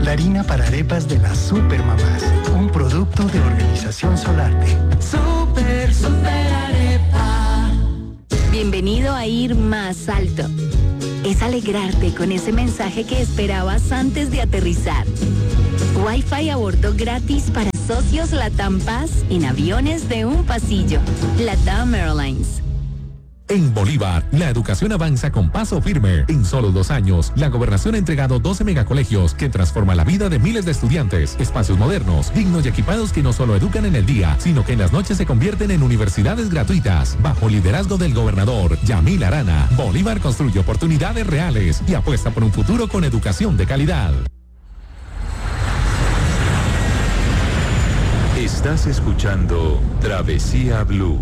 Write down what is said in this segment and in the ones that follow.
la harina para arepas de las Supermamás, un producto de Organización Solarte. Super arepa. Bienvenido a Ir Más Alto. Es alegrarte con ese mensaje que esperabas antes de aterrizar. Wi-Fi a bordo gratis para socios Latam Paz en aviones de un pasillo. Latam Airlines. En Bolívar, la educación avanza con paso firme. En solo 2 años, la gobernación ha entregado 12 megacolegios que transforman la vida de miles de estudiantes. Espacios modernos, dignos y equipados que no solo educan en el día, sino que en las noches se convierten en universidades gratuitas. Bajo liderazgo del gobernador Yamil Arana, Bolívar construye oportunidades reales y apuesta por un futuro con educación de calidad. Estás escuchando Travesía Blue.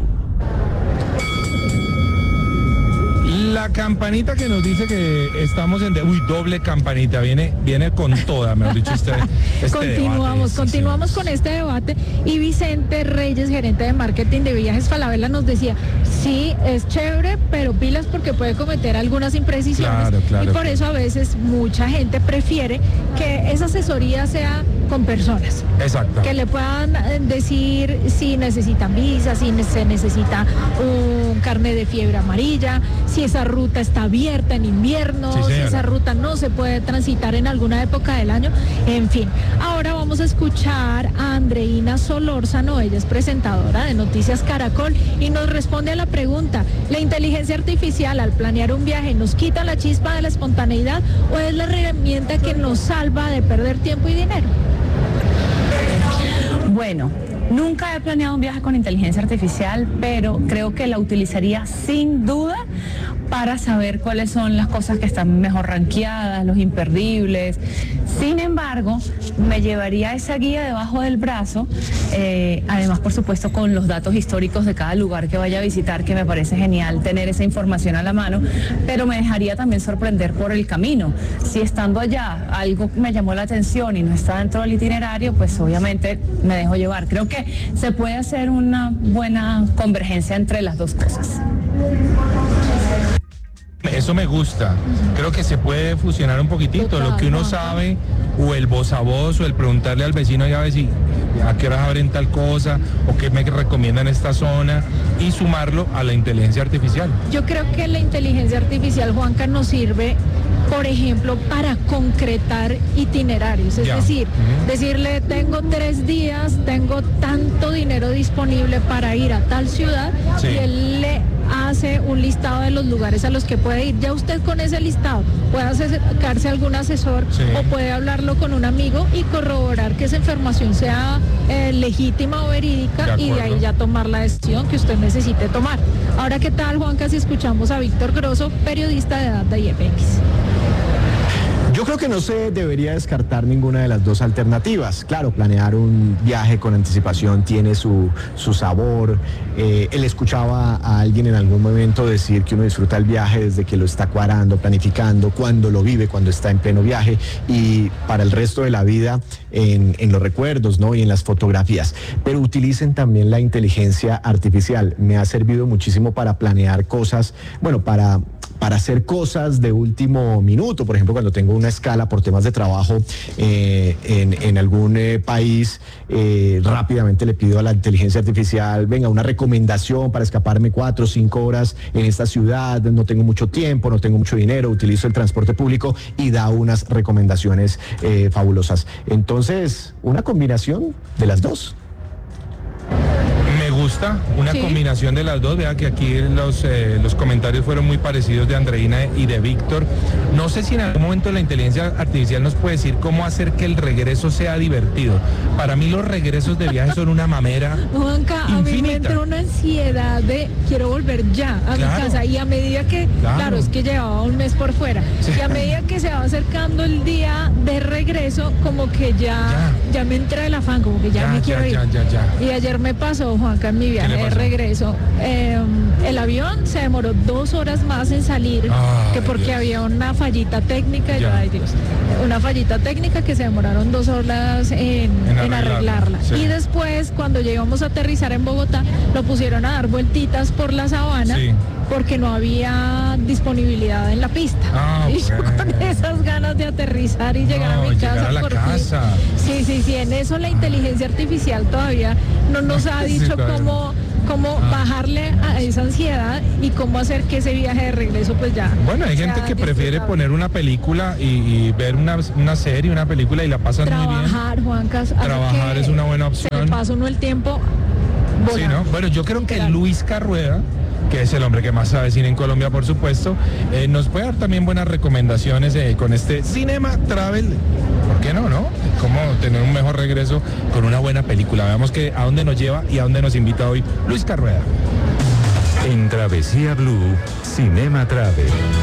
La campanita que nos dice que estamos en... doble campanita, viene con toda, mejor dicho, Continuamos con este debate y Vicente Reyes, gerente de marketing de Viajes Falabella, nos decía, sí, es chévere, pero pilas porque puede cometer algunas imprecisiones y por eso a veces mucha gente prefiere que esa asesoría sea con personas. Exacto. Que le puedan decir si necesitan visa, si se necesita un carnet de fiebre amarilla, si esa ruta está abierta en invierno, si esa ruta no se puede transitar en alguna época del año, en fin. Ahora vamos a escuchar a Andreina Solórzano, ella es presentadora de Noticias Caracol y nos responde a la pregunta, ¿la inteligencia artificial al planear un viaje nos quita la chispa de la espontaneidad o es la herramienta que nos salva de perder tiempo y dinero? Bueno, nunca he planeado un viaje con inteligencia artificial, pero creo que la utilizaría sin duda para saber cuáles son las cosas que están mejor rankeadas, los imperdibles. Sin embargo, me llevaría esa guía debajo del brazo, además, por supuesto, con los datos históricos de cada lugar que vaya a visitar, que me parece genial tener esa información a la mano, pero me dejaría también sorprender por el camino. Si estando allá algo me llamó la atención y no está dentro del itinerario, pues obviamente me dejo llevar. Creo que se puede hacer una buena convergencia entre las dos cosas. Eso me gusta. Creo que se puede fusionar un poquitito lo que uno sabe, o el voz a voz, o el preguntarle al vecino ya ver si a qué horas abren tal cosa, o qué me recomiendan esta zona, y sumarlo a la inteligencia artificial. Yo creo que la inteligencia artificial, Juanca, nos sirve, por ejemplo, para concretar itinerarios. Es decir, decirle, tengo 3 días, tengo tanto dinero disponible para ir a tal ciudad, y él le hace un listado de los lugares a los que puede ir. Ya usted con ese listado puede acercarse a algún asesor o puede hablarlo con un amigo y corroborar que esa información sea legítima o verídica y de ahí ya tomar la decisión que usted necesite tomar. Ahora, ¿qué tal, Juanca, si escuchamos a Víctor Grosso, periodista de Data y FX? Yo creo que no se debería descartar ninguna de las dos alternativas. Claro, planear un viaje con anticipación tiene su sabor. Él escuchaba a alguien en algún momento decir que uno disfruta el viaje desde que lo está cuadrando, planificando, cuando lo vive, cuando está en pleno viaje y para el resto de la vida en los recuerdos, ¿no? Y en las fotografías. Pero utilicen también la inteligencia artificial. Me ha servido muchísimo para planear cosas, bueno, para hacer cosas de último minuto. Por ejemplo, cuando tengo una escala por temas de trabajo en algún país, rápidamente le pido a la inteligencia artificial, venga, una recomendación para escaparme 4 o 5 horas en esta ciudad, no tengo mucho tiempo, no tengo mucho dinero, utilizo el transporte público y da unas recomendaciones fabulosas. Entonces, una combinación de las dos. Gusta una combinación de las dos. Vea que aquí los comentarios fueron muy parecidos de Andreina y de Víctor. No sé si en algún momento la inteligencia artificial nos puede decir cómo hacer que el regreso sea divertido. Para mí los regresos de viaje son una mamera Juanca, infinita. A mí me entró una ansiedad de quiero volver ya a mi casa y a medida que, claro, es que llevaba un mes por fuera y a medida que se va acercando el día de regreso, como que ya me entra el afán, como que ya me quiero ir. Y ayer me pasó, Juanca, en mi viaje de regreso, el avión se demoró 2 horas más en salir, que porque había una fallita técnica, una fallita técnica que se demoraron 2 horas en arreglarla. Y después, cuando llegamos a aterrizar en Bogotá, lo pusieron a dar vueltitas por la sabana porque no había disponibilidad en la pista. Y yo con esas ganas de aterrizar y llegar a mi casa. A la casa. Sí, en eso la inteligencia artificial todavía no nos ha dicho cómo bajarle a esa ansiedad y cómo hacer que ese viaje de regreso pues ya. Bueno, hay gente que prefiere poner una película y ver una serie, una película y la pasan muy bien. Trabajar, Juanca. Trabajar es una buena opción. Se pasa uno el tiempo volando. Sí, ¿no? Bueno, yo creo que Luisca Rueda, que es el hombre que más sabe cine en Colombia, por supuesto, nos puede dar también buenas recomendaciones con este Cinema Travel. ¿Por qué no? Cómo tener un mejor regreso con una buena película. Veamos a dónde nos lleva y a dónde nos invita hoy Luisca Rueda. En Travesía Blue, Cinema Travel.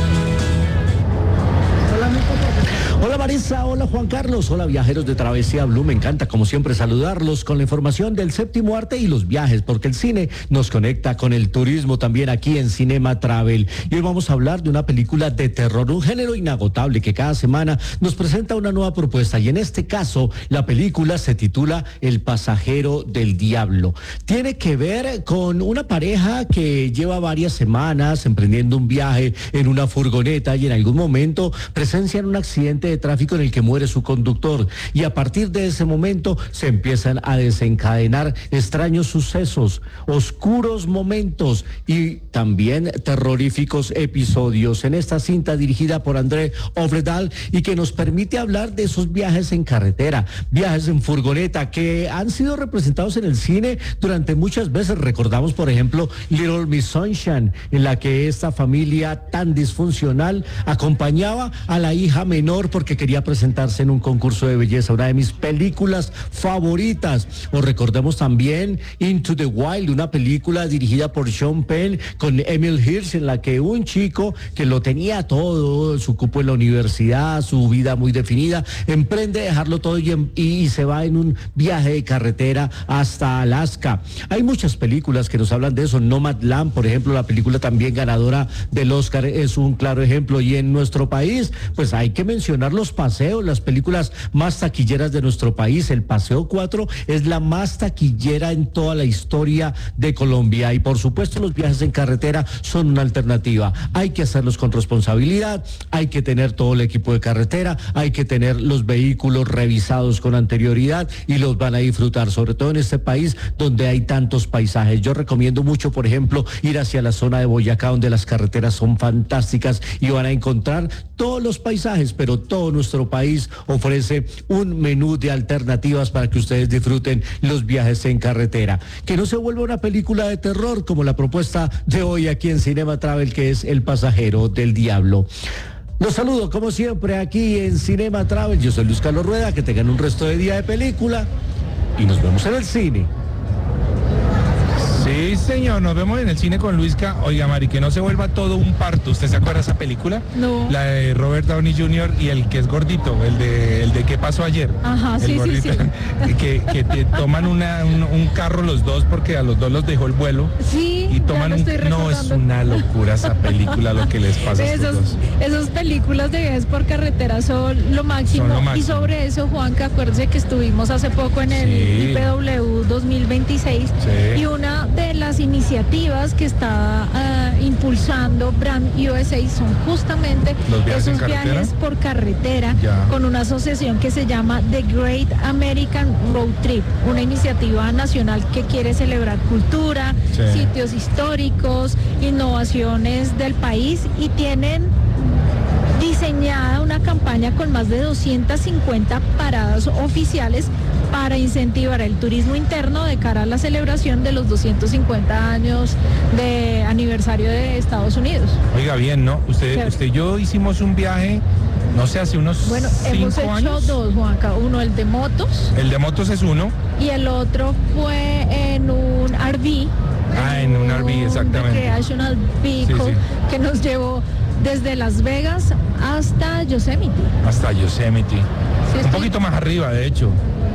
Hola Marisa, hola Juan Carlos, hola viajeros de Travesía Blue, me encanta como siempre saludarlos con la información del séptimo arte y los viajes, porque el cine nos conecta con el turismo también aquí en Cinema Travel. Y hoy vamos a hablar de una película de terror, un género inagotable que cada semana nos presenta una nueva propuesta, y en este caso la película se titula El pasajero del diablo. Tiene que ver con una pareja que lleva varias semanas emprendiendo un viaje en una furgoneta y en algún momento presencian un accidente de tráfico en el que muere su conductor, y a partir de ese momento se empiezan a desencadenar extraños sucesos, oscuros momentos y también terroríficos episodios en esta cinta dirigida por André Øvredal y que nos permite hablar de esos viajes en carretera, viajes en furgoneta que han sido representados en el cine durante muchas veces. Recordamos, por ejemplo, Little Miss Sunshine, en la que esta familia tan disfuncional acompañaba a la hija menor porque quería presentarse en un concurso de belleza, una de mis películas favoritas. O recordemos también Into the Wild, una película dirigida por Sean Penn con Emil Hirsch, en la que un chico que lo tenía todo, su cupo en la universidad, su vida muy definida, emprende dejarlo todo y se va en un viaje de carretera hasta Alaska. Hay muchas películas que nos hablan de eso. Nomadland, por ejemplo, la película también ganadora del Oscar, es un claro ejemplo. Y en nuestro país, pues hay que mencionar los paseos, las películas más taquilleras de nuestro país. El Paseo 4 es la más taquillera en toda la historia de Colombia, y por supuesto los viajes en carretera son una alternativa. Hay que hacerlos con responsabilidad, hay que tener todo el equipo de carretera, hay que tener los vehículos revisados con anterioridad y los van a disfrutar, sobre todo en este país donde hay tantos paisajes. Yo recomiendo mucho, por ejemplo, ir hacia la zona de Boyacá, donde las carreteras son fantásticas y van a encontrar todos los paisajes, pero todo nuestro país ofrece un menú de alternativas para que ustedes disfruten los viajes en carretera. Que no se vuelva una película de terror como la propuesta de hoy aquí en Cinema Travel, que es El pasajero del diablo. Los saludo como siempre aquí en Cinema Travel. Yo soy Luis Carlos Rueda, que tengan un resto de día de película y nos vemos en el cine. Sí, señor, nos vemos en el cine con Luisca. Oiga, Mari, que no se vuelva todo un parto. ¿Usted se acuerda de esa película? No. La de Robert Downey Jr. y el que es gordito, el de ¿Qué pasó ayer? Ajá, el sí, gordito, sí. Que te toman un carro los dos porque a los dos los dejó el vuelo. Sí, y toman no, es una locura esa película lo que les pasa a estos dos. Esas películas de viajes por carretera son lo máximo. Y sobre eso, Juanca, acuérdese que estuvimos hace poco en el IPW 2026 y una de las iniciativas que está impulsando Brand USA son justamente esos viajes por carretera con una asociación que se llama The Great American Road Trip, una iniciativa nacional que quiere celebrar cultura, sitios históricos, innovaciones del país, y tienen diseñada una campaña con más de 250 paradas oficiales para incentivar el turismo interno de cara a la celebración de los 250 años de aniversario de Estados Unidos. Oiga, bien, ¿no? Usted y yo hicimos un viaje, no sé, hace unos 5 años. Hemos hecho dos, Juanca. Uno, el de motos. El de motos es uno. Y el otro fue en un RV. En un RV, exactamente. Recreational Vehicle, que nos llevó desde Las Vegas hasta Yosemite. Hasta Yosemite. Un poquito más arriba, de hecho.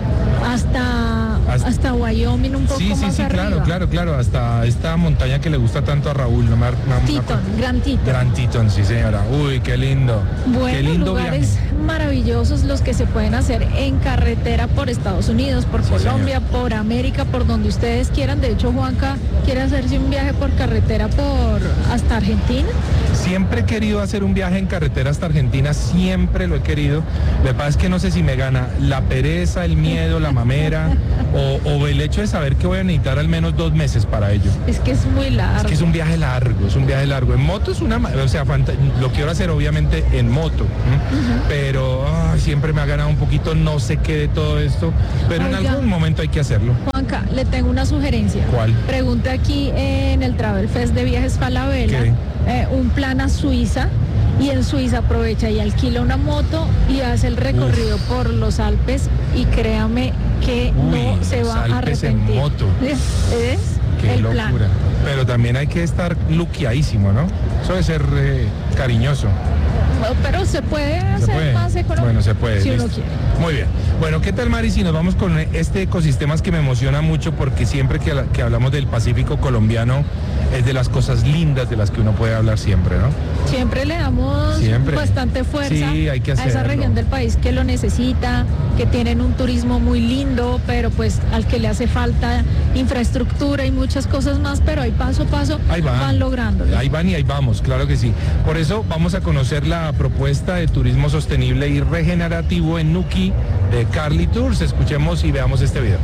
Hasta Wyoming, un poco más arriba. Claro, hasta esta montaña que le gusta tanto a Raúl. Grand Teton. Grand Teton, sí señora. Uy, qué lindo. Bueno, qué lindo lugares viaje. maravillosos los que se pueden hacer en carretera por Estados Unidos, por Colombia, por América, por donde ustedes quieran. De hecho, Juanca quiere hacerse un viaje por carretera hasta Argentina. Siempre he querido hacer un viaje en carretera hasta Argentina, siempre lo he querido. Lo que pasa es que no sé si me gana la pereza, el miedo, la mamera o el hecho de saber que voy a necesitar al menos 2 meses para ello. Es que es muy largo. Es que es un viaje largo, En moto es lo quiero hacer obviamente en moto, pero siempre me ha ganado un poquito, no sé qué de todo esto, pero en algún momento hay que hacerlo. Juanca, le tengo una sugerencia. ¿Cuál? Pregunta aquí en el Travel Fest de Viajes Falabella, un plan a Suiza, y en Suiza aprovecha y alquila una moto y hace el recorrido por los Alpes, y créame que no se va a arrepentir. En moto. Es Qué el locura. plan. Pero también hay que estar luqueadísimo, ¿no? Eso debe ser cariñoso. Pero se puede hacer más económico. Bueno, se puede. Si listo. uno quiere. Muy bien. Bueno, ¿qué tal, Mari? Si nos vamos con este ecosistema que me emociona mucho, porque siempre que hablamos del Pacífico colombiano es de las cosas lindas de las que uno puede hablar siempre, ¿no? Siempre le damos bastante fuerza hay que a esa región del país que lo necesita, que tienen un turismo muy lindo, pero pues al que le hace falta infraestructura y muchas cosas más, pero ahí paso a paso van lográndolo. Ahí van y ahí vamos, claro que sí. Por eso vamos a conocer la propuesta de turismo sostenible y regenerativo en Nuquí de Carly Tours. Escuchemos y veamos este video.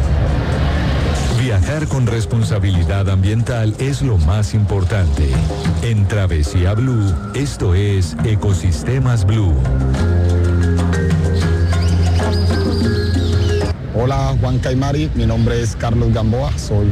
Viajar con responsabilidad ambiental es lo más importante. En Travesía Blue, esto es Ecosistemas Blue. Hola Juanca y Mari, mi nombre es Carlos Gamboa, soy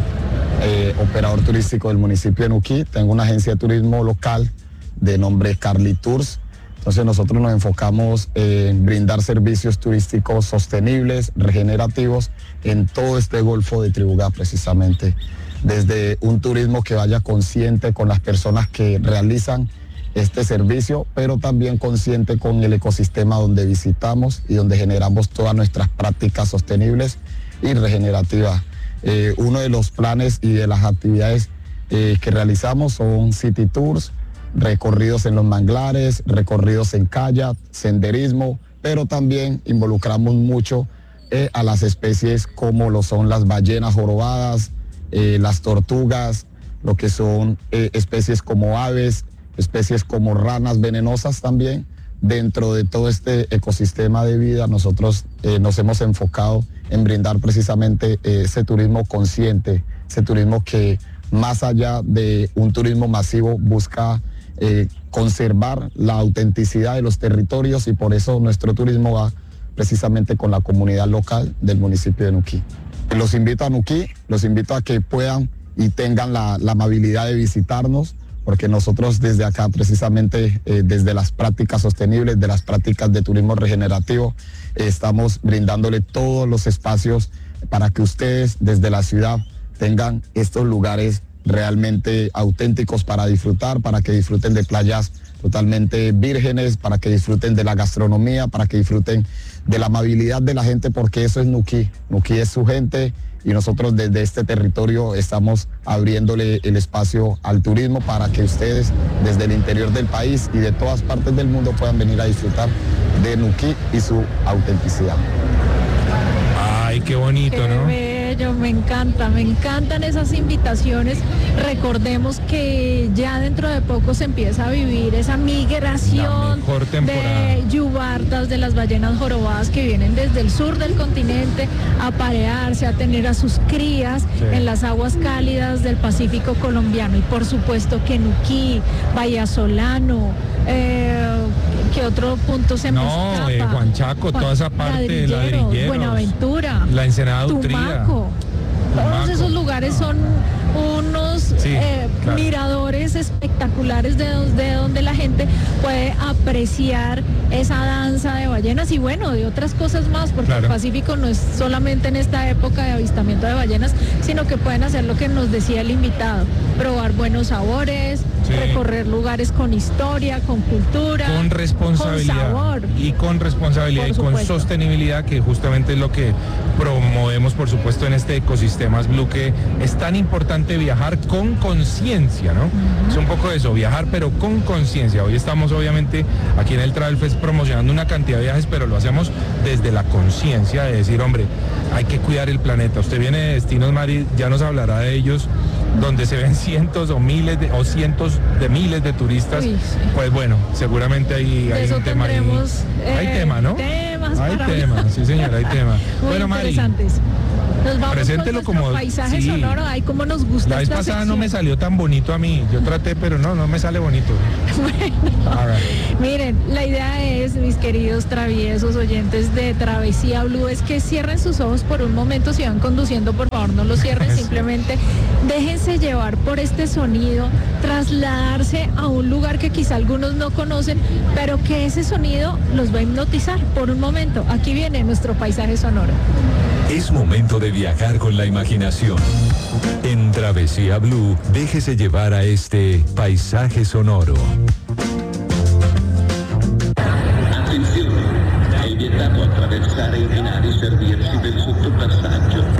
operador turístico del municipio de Nuquí. Tengo una agencia de turismo local de nombre Carly Tours. Entonces nosotros nos enfocamos en brindar servicios turísticos sostenibles, regenerativos en todo este Golfo de Tribugá precisamente. Desde un turismo que vaya consciente con las personas que realizan este servicio, pero también consciente con el ecosistema donde visitamos y donde generamos todas nuestras prácticas sostenibles y regenerativas. Uno de los planes y de las actividades que realizamos son City Tours, recorridos en los manglares, recorridos en kayak, senderismo, pero también involucramos mucho a las especies como lo son las ballenas jorobadas, las tortugas, lo que son especies como aves, especies como ranas venenosas también. Dentro de todo este ecosistema de vida, nosotros nos hemos enfocado en brindar precisamente ese turismo consciente, ese turismo que más allá de un turismo masivo busca conservar la autenticidad de los territorios, y por eso nuestro turismo va precisamente con la comunidad local del municipio de Nuquí. Los invito a Nuquí, los invito a que puedan y tengan la amabilidad de visitarnos, porque nosotros desde acá precisamente, desde las prácticas sostenibles, de las prácticas de turismo regenerativo, estamos brindándole todos los espacios para que ustedes desde la ciudad tengan estos lugares realmente auténticos para disfrutar, para que disfruten de playas totalmente vírgenes, para que disfruten de la gastronomía, para que disfruten de la amabilidad de la gente, porque eso es Nuquí. Nuquí es su gente, y nosotros desde este territorio estamos abriéndole el espacio al turismo para que ustedes desde el interior del país y de todas partes del mundo puedan venir a disfrutar de Nuquí y su autenticidad. Ay, qué bonito, ¿no? Bello, me encantan esas invitaciones. Recordemos que ya dentro de poco se empieza a vivir esa migración de yubartas, de las ballenas jorobadas que vienen desde el sur del continente a parearse, a tener a sus crías en las aguas cálidas del Pacífico colombiano. Y por supuesto que Nuquí, Vallasolano, ¿qué otro punto se me escapa? Juan Chaco, toda esa parte de Ladrilleros, Buenaventura, la Ensenada Utría, Tumaco. Todos esos lugares son unos miradores espectaculares de donde la gente puede apreciar esa danza de ballenas y bueno, de otras cosas más, porque el Pacífico no es solamente en esta época de avistamiento de ballenas, sino que pueden hacer lo que nos decía el invitado, probar buenos sabores, recorrer lugares con historia, con cultura, con responsabilidad, con sabor. Y con responsabilidad y con sostenibilidad, que justamente es lo que promovemos, por supuesto, en este Ecosistemas Blue, que es tan importante importante viajar con conciencia, ¿no? Es un poco eso, viajar pero con conciencia. Hoy estamos obviamente aquí en el Travel Fest promocionando una cantidad de viajes, pero lo hacemos desde la conciencia de decir, hombre, hay que cuidar el planeta. Usted viene de destinos, Mari, ya nos hablará de ellos, donde se ven cientos o cientos de miles de turistas. Uy, sí. Pues bueno, seguramente hay un tema ahí. Hay tema, ¿no? Hay tema, sí señora, hay tema. Muy bueno, Mari, interesantes. Nos vamos preséntelo con como paisaje sonoro, ahí como nos gusta. La vez pasada sección. No me salió tan bonito a mí, yo traté, pero no me sale bonito. Bueno, miren, la idea es, mis queridos traviesos oyentes de Travesía Blue, es que cierren sus ojos por un momento. Si van conduciendo, por favor, no los cierren, simplemente déjense llevar por este sonido, trasladarse a un lugar que quizá algunos no conocen, pero que ese sonido los va a hipnotizar por un momento. Aquí viene nuestro paisaje sonoro. Es momento de viajar con la imaginación. En Travesía Blue, déjese llevar a este paisaje sonoro. Attenzione, è vietato attraversare i binari servirsi del sottopassaggio.